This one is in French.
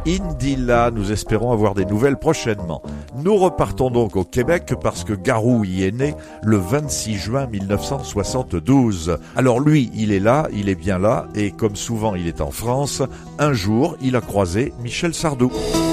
Indila, nous espérons avoir des nouvelles prochainement. Nous repartons donc au Québec parce que Garou y est né le 26 juin 1972. Alors lui, il est là, il est bien là, et comme souvent il est en France, un jour il a croisé Michel Sardou.